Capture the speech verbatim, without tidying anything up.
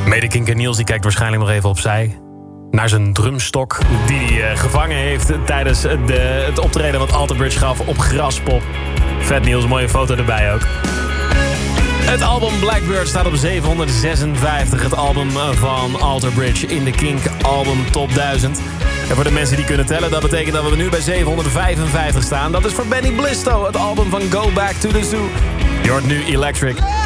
Medekinker Niels die kijkt waarschijnlijk nog even opzij. Naar zijn drumstok die hij uh, gevangen heeft tijdens de, het optreden wat Alter Bridge gaf op Graspop. Vet Niels, mooie foto erbij ook. Het album Blackbird staat op zevenhonderdzesenvijftig. Het album van Alter Bridge in de Kink Album Top duizend. En voor de mensen die kunnen tellen, dat betekent dat we nu bij zevenhonderdvijfenvijftig staan. Dat is voor Benny Blisto, het album van Go Back to the Zoo. Je hoort nu Electric.